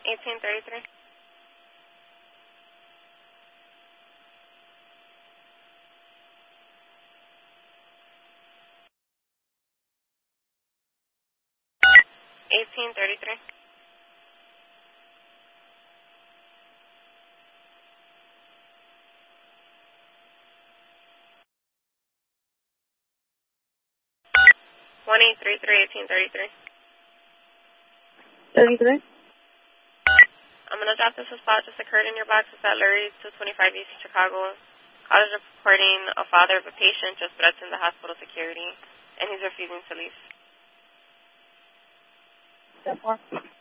1833. $18.33. $18.33. 33. I'm going to drop this assault just occurred in your box. It's at Lurie's, 225 East Chicago. College reporting a father of a patient just threatened the hospital security, and he's refusing to leave. Step 4.